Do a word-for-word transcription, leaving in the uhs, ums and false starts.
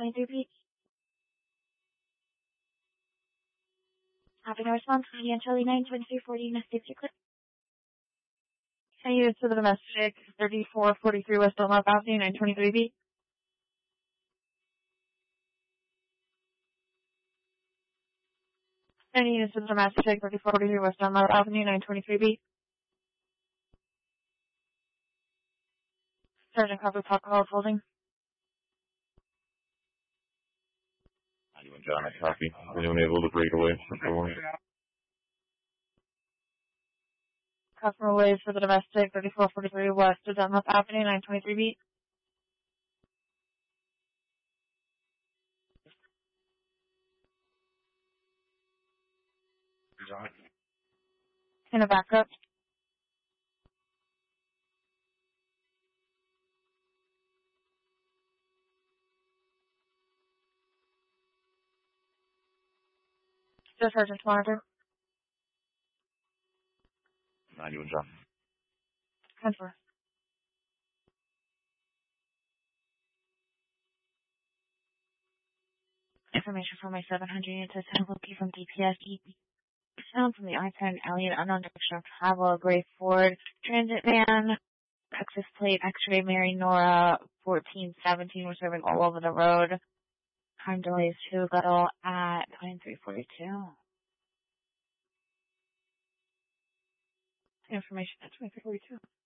twenty-three B. Having a response from the Charlie nine twenty-three forty United States Clear. Any units to the domestic, thirty-four forty-three West Dunlop Avenue, nine twenty-three B. Any units to the domestic, thirty-four forty-three West Dunlop Avenue, nine twenty-three B. Sergeant Copper Alcohol holding. ninety-one John, I copy. Anyone able to break away from four one? Customer away for the domestic, thirty-four forty-three West Dunlop Avenue, nine twenty-three B. In a backup. Still Sergeant Monitor. ninety-one John. Transfer. Information from my seven hundred units at Loki from D P S E. Sound from the I ten Elliott unknown direction of travel, Gray Ford transit van, Texas plate X-ray Mary Nora fourteen seventeen. We're serving all over the road. Time delays too little at twenty-three forty-two. Information at twenty-three forty-two.